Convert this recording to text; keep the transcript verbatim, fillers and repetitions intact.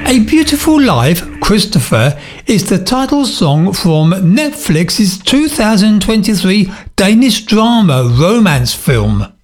A Beautiful Life, Christopher, is the title song from Netflix's two thousand twenty-three Danish drama romance film.